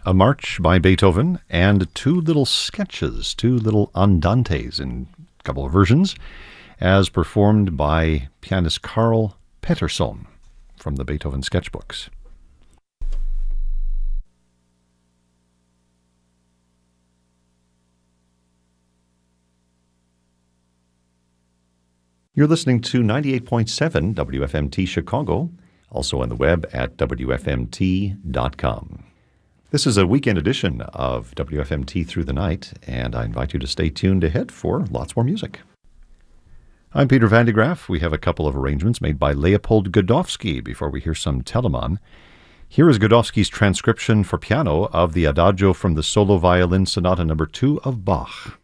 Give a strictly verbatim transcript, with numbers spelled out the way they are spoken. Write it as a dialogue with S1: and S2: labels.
S1: a march by Beethoven, and two little sketches, two little andantes in a couple of versions, as performed by pianist Carl Pettersson from the Beethoven sketchbooks. You're listening to ninety-eight point seven W F M T Chicago, also on the web at W F M T dot com. This is a weekend edition of W F M T Through the Night, and I invite you to stay tuned ahead for lots more music. I'm Peter Van de Graaff. We have a couple of arrangements made by Leopold Godowsky before we hear some Telemann. Here is Godowsky's transcription for piano of the Adagio from the Solo Violin Sonata number two of Bach.